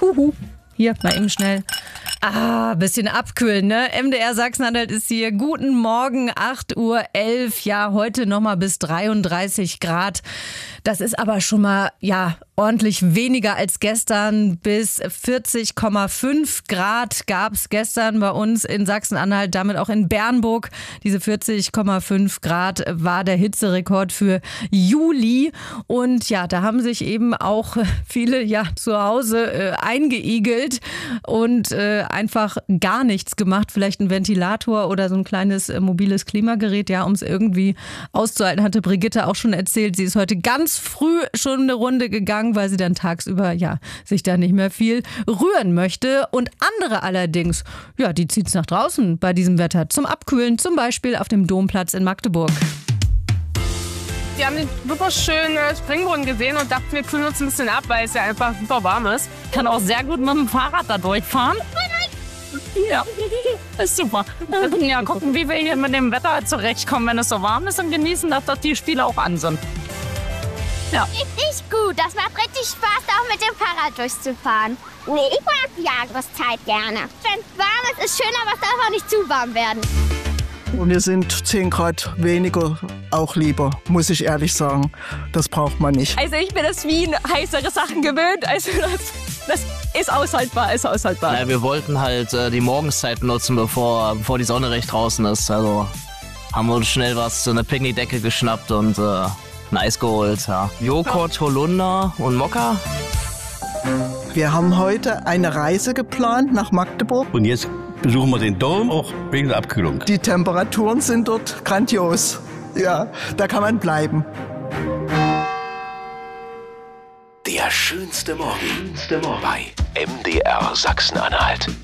Hier, mal eben schnell. Bisschen abkühlen, ne? MDR Sachsen-Anhalt ist hier. Guten Morgen, 8:11 Uhr. Ja, heute nochmal bis 33 Grad. Das ist aber schon mal, ordentlich weniger als gestern. Bis 40,5 Grad gab es gestern bei uns in Sachsen-Anhalt, damit auch in Bernburg. Diese 40,5 Grad war der Hitzerekord für Juli. Und ja, da haben sich eben auch viele zu Hause eingeigelt und einfach gar nichts gemacht. Vielleicht ein Ventilator oder so ein kleines mobiles Klimagerät, um es irgendwie auszuhalten, hatte Brigitte auch schon erzählt. Sie ist heute ganz früh schon eine Runde gegangen, weil sie dann tagsüber sich da nicht mehr viel rühren möchte. Und andere allerdings, die zieht es nach draußen bei diesem Wetter zum Abkühlen, zum Beispiel auf dem Domplatz in Magdeburg. Wir haben den super schönen Springbrunnen gesehen und dachten, wir kühlen uns ein bisschen ab, weil es ja einfach super warm ist. Ich kann auch sehr gut mit dem Fahrrad da durchfahren. Ja, ist super. Wir können ja gucken, wie wir hier mit dem Wetter zurechtkommen, wenn es so warm ist, und genießen, dass die Spiele auch an sind. Ja. Richtig gut. Das macht richtig Spaß, auch mit dem Fahrrad durchzufahren. Nee, ich mag die Jahreszeit gerne. Wenn es warm ist, ist schön, aber es darf auch nicht zu warm werden. Und wir sind 10 Grad weniger auch lieber, muss ich ehrlich sagen. Das braucht man nicht. Also ich bin das Wien heißere Sachen gewöhnt. Also das ist aushaltbar, Ja, wir wollten halt die Morgenszeit nutzen, bevor die Sonne recht draußen ist. Also haben wir uns schnell so eine Picknickdecke geschnappt und ein Eis geholt. Ja. Joghurt, Holunder und Mokka. Wir haben heute eine Reise geplant nach Magdeburg. Und jetzt besuchen wir den Dom, auch wegen der Abkühlung. Die Temperaturen sind dort grandios. Ja, da kann man bleiben. Der schönste Morgen bei MDR Sachsen-Anhalt.